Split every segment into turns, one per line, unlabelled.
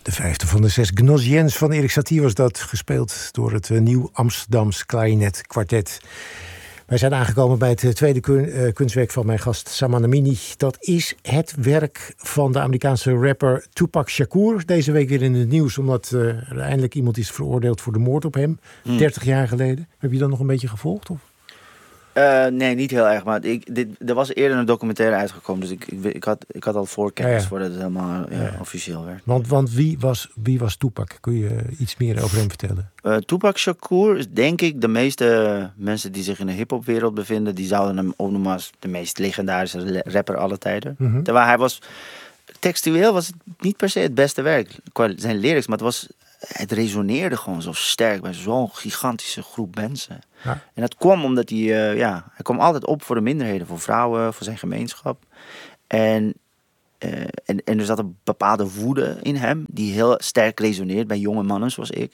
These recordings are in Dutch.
De vijfde van de 6 Gnossiens van Erik Satie was dat, gespeeld door het Nieuw Amsterdams Klarinet Kwartet. Wij zijn aangekomen bij het tweede kunstwerk van mijn gast Saman Amini. Dat is het werk van de Amerikaanse rapper Tupac Shakur. Deze week weer in het nieuws, omdat er eindelijk iemand is veroordeeld voor de moord op hem. 30 jaar geleden. Heb je dat nog een beetje gevolgd? Of?
Nee, niet heel erg. Maar er was eerder een documentaire uitgekomen. Dus ik had al voorkennis voordat het helemaal officieel werd.
Want wie was Tupac? Kun je iets meer over hem vertellen?
Tupac Shakur is denk ik de meeste mensen die zich in de hiphopwereld bevinden. Die zouden hem opnoemen als de meest legendarische rapper aller tijden. Mm-hmm. Terwijl hij was... Textueel was het niet per se het beste werk. Qua zijn lyrics, maar het resoneerde gewoon zo sterk bij zo'n gigantische groep mensen. Ja. En dat kwam omdat hij kwam altijd op voor de minderheden, voor vrouwen, voor zijn gemeenschap. En er zat een bepaalde woede in hem, die heel sterk resoneert bij jonge mannen zoals ik.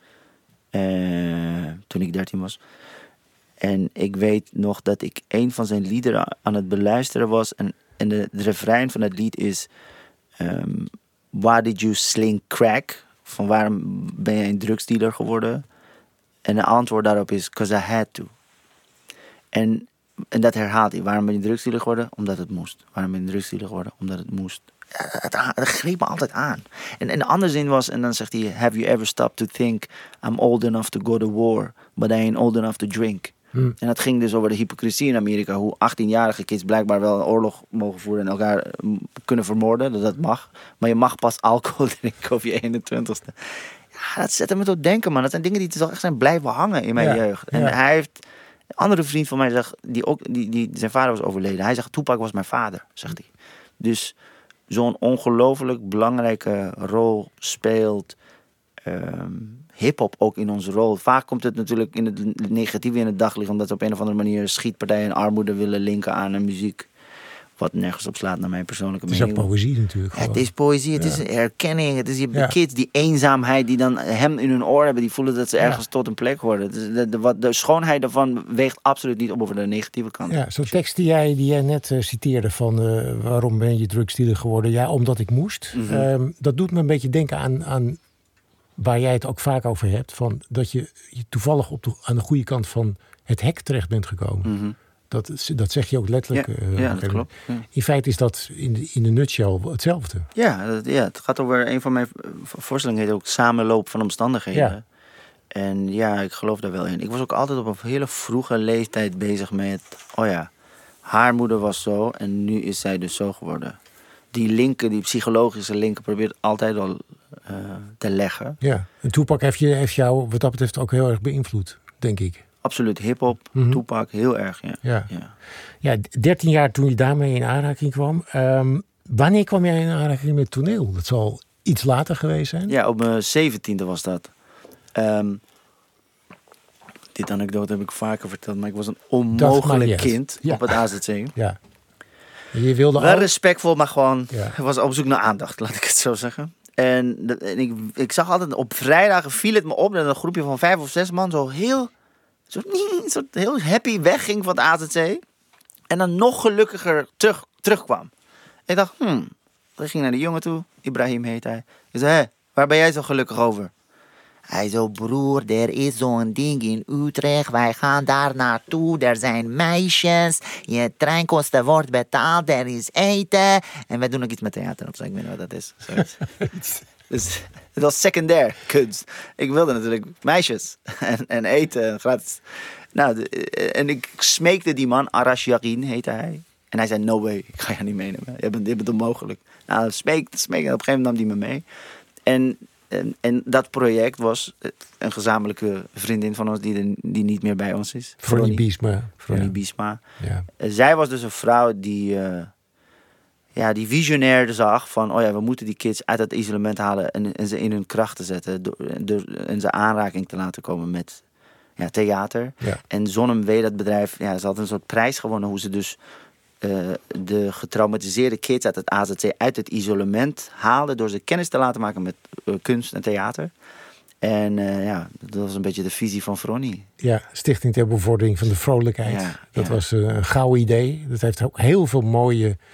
Toen ik 13 was. En ik weet nog dat ik een van zijn liederen aan het beluisteren was. En de refrein van het lied is... Why did you sling crack? Van waarom ben je een drugsdealer geworden? En de antwoord daarop is... 'Cause I had to. En dat herhaalt hij. Waarom ben je drugsdealer geworden? Omdat het moest. Waarom ben je drugsdealer geworden? Omdat het moest. Het greep me altijd aan. En de andere zin was... En dan zegt hij... Have you ever stopped to think... I'm old enough to go to war... But I ain't old enough to drink. En dat ging dus over de hypocrisie in Amerika. Hoe 18-jarige kids blijkbaar wel een oorlog mogen voeren... en elkaar kunnen vermoorden. Dat mag. Maar je mag pas alcohol drinken op je 21ste. Ja, dat zette me tot denken, man. Dat zijn dingen die toch echt zijn blijven hangen in mijn jeugd. En hij heeft... Een andere vriend van mij zegt... Die zijn vader was overleden. Hij zegt, Tupac was mijn vader, zegt hij. Dus zo'n ongelooflijk belangrijke rol speelt... hip-hop ook in onze rol. Vaak komt het natuurlijk in het negatieve in het daglicht, omdat ze op een of andere manier schietpartijen en armoede willen linken aan een muziek. Wat nergens op slaat naar mijn persoonlijke mening.
Het is ook poëzie natuurlijk.
Het is poëzie, het is herkenning. Het is de kids, die eenzaamheid, die dan hem in hun oor hebben, die voelen dat ze ergens tot een plek horen. De schoonheid daarvan weegt absoluut niet op over de negatieve kant.
Ja, zo'n tekst die jij net citeerde van waarom ben je drugsdealer geworden? Ja, omdat ik moest. Mm-hmm. Dat doet me een beetje denken aan waar jij het ook vaak over hebt, van dat je toevallig aan de goede kant van het hek terecht bent gekomen. Mm-hmm. Dat zeg je ook letterlijk.
Ja, dat klopt. Ja.
In feite is dat in de nutshell hetzelfde.
Ja, het gaat over een van mijn voorstellingen, heet ook Samenloop van omstandigheden. Ja. En ja, ik geloof daar wel in. Ik was ook altijd op een hele vroege leeftijd bezig met, haar moeder was zo en nu is zij dus zo geworden. Die psychologische linken probeert altijd al te leggen. Ja,
en Tupac heeft jou wat dat betreft ook heel erg beïnvloed, denk ik.
Absoluut, hiphop, Tupac, heel erg,
Ja, 13 jaar toen je daarmee in aanraking kwam. Wanneer kwam jij in aanraking met toneel? Dat zal iets later geweest zijn?
Ja, op mijn 17e was dat. Dit anekdote heb ik vaker verteld, maar ik was een onmogelijk kind op het AZC. Ja.
Je wilde
wel respectvol, maar gewoon... Ik was op zoek naar aandacht, laat ik het zo zeggen. En ik zag altijd... Op vrijdagen viel het me op dat een groepje van 5 of 6 man zo heel happy wegging van het AZC. En dan nog gelukkiger terugkwam. Ik dacht, Ik ging naar de jongen toe. Ibrahim heet hij. Ik zei, waar ben jij zo gelukkig over? Hij zo, broer, er is zo'n ding in Utrecht. Wij gaan daar naartoe. Er zijn meisjes. Je treinkosten wordt betaald. Er is eten. En wij doen ook iets met theater. Ik weet niet wat dat is. Dus het was secundair kunst. Ik wilde natuurlijk meisjes. En eten. Gratis. Nou, en ik smeekte die man. Arash Yarin heette hij. En hij zei, no way. Ik ga je niet meenemen. Je bent onmogelijk. Nou, smeekte. En op een gegeven moment nam hij me mee. En dat project was een gezamenlijke vriendin van ons die niet meer bij ons is.
Fronnie
Biesma. Ja. Zij was dus een vrouw die visionair zag van... we moeten die kids uit het isolement halen en ze in hun kracht te zetten. En ze aanraking te laten komen met theater. Ja. En Zonnem dat bedrijf, ze had een soort prijs gewonnen hoe ze dus... de getraumatiseerde kids uit het AZC uit het isolement haalden door ze kennis te laten maken met kunst en theater. En dat was een beetje de visie van Fronnie.
Ja, Stichting ter Bevordering van de Vrolijkheid. Ja, dat was een gauw idee. Dat heeft ook heel veel mooie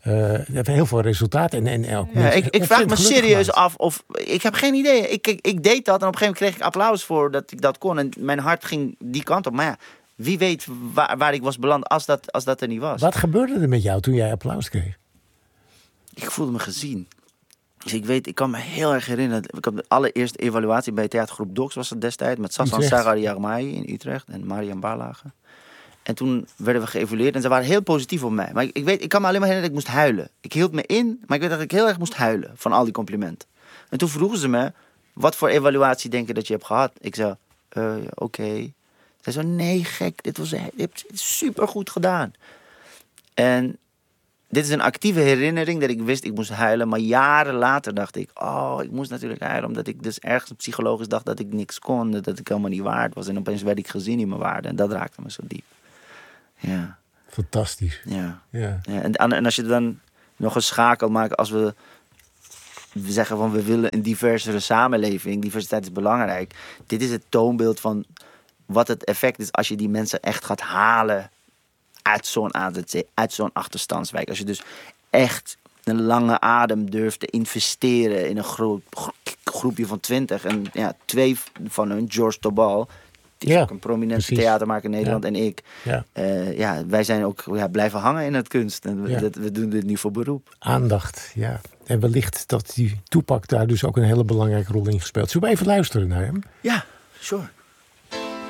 heeft heel veel resultaat. En ook
ik vraag me serieus af of... Ik heb geen idee. Ik deed dat en op een gegeven moment kreeg ik applaus voor dat ik dat kon. En mijn hart ging die kant op. Maar ja, wie weet waar ik was beland als dat er niet was.
Wat gebeurde er met jou toen jij applaus kreeg?
Ik voelde me gezien. Dus ik kan me heel erg herinneren. Ik had de allereerste evaluatie bij theatergroep Docs was het destijds. Met Sassan Sagariarmai in Utrecht en Marian Barlage. En toen werden we geëvalueerd en ze waren heel positief op mij. Maar ik kan me alleen maar herinneren dat ik moest huilen. Ik hield me in, maar ik weet dat ik heel erg moest huilen van al die complimenten. En toen vroegen ze me, wat voor evaluatie denk je dat je hebt gehad? Ik zei, oké. Ze zei, nee gek, je hebt super goed gedaan. En dit is een actieve herinnering dat ik wist ik moest huilen. Maar jaren later dacht ik, ik moest natuurlijk huilen. Omdat ik dus ergens psychologisch dacht dat ik niks kon. Dat ik helemaal niet waard was. En opeens werd ik gezien in mijn waarde. En dat raakte me zo diep. Ja.
Fantastisch.
Ja.
Ja.
En als je dan nog een schakel maakt, als we zeggen van we willen een diversere samenleving, diversiteit is belangrijk. Dit is het toonbeeld van wat het effect is als je die mensen echt gaat halen uit zo'n AZC, uit zo'n achterstandswijk. Als je dus echt een lange adem durft te investeren in een groepje van 20. En ja, 2 van hun, George Tobal, die is ook een prominente theatermaker in Nederland, en ik. Ja. Wij zijn ook blijven hangen in het kunst. En we doen dit nu voor beroep.
Aandacht, ja. En wellicht dat die Tupac daar dus ook een hele belangrijke rol in gespeeld. Zullen we even luisteren naar hem?
Ja, sure.